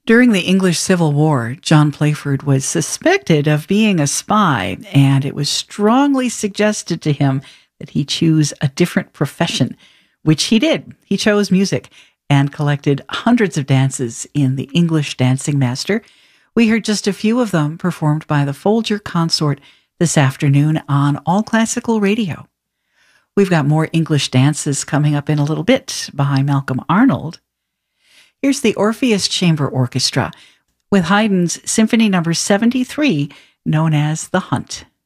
During the English Civil War, John Playford was suspected of being a spy, and it was strongly suggested to him that he choose a different profession, which he did. He chose music and collected hundreds of dances in the English Dancing Master. We heard just a few of them performed by the Folger Consort this afternoon on All Classical Radio. We've got more English dances coming up in a little bit by Malcolm Arnold. Here's the Orpheus Chamber Orchestra with Haydn's Symphony No. 73, known as The Hunt.